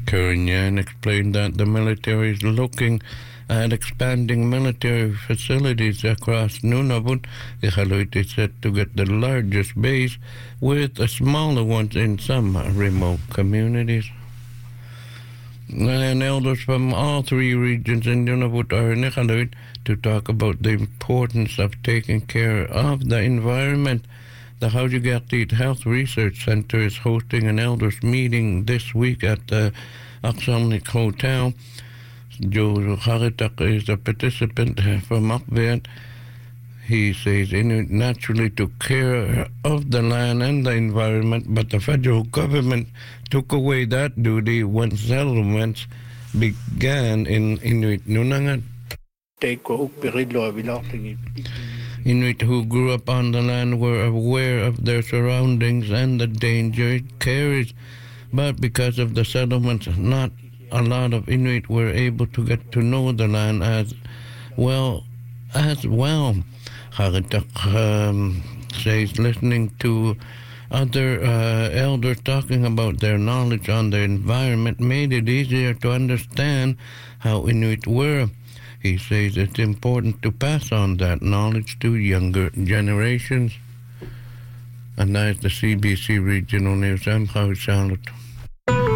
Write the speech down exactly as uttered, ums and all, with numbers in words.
Karen Yan explained that the military is looking at expanding military facilities across Nunavut. Iqaluit is set to get the largest base, with a smaller ones in some remote communities. And elders from all three regions in Nunavut are in Iqaluit to talk about the importance of taking care of the environment. The Haujigatit Health Research Center is hosting an elders meeting this week at the Oxalnik Hotel. Joe Haritak is a participant from Akvet. He says Inuit naturally took care of the land and the environment, but the federal government took away that duty when settlements began in Inuit Nunangat. Inuit who grew up on the land were aware of their surroundings and the danger it carries, but because of the settlements, not a lot of Inuit were able to get to know the land as well as well. Haritak um, says listening to other uh, elders talking about their knowledge on the environment made it easier to understand how Inuit were. He says it's important to pass on that knowledge to younger generations. And that is the C B C Regional News. I'm Howard Charlotte.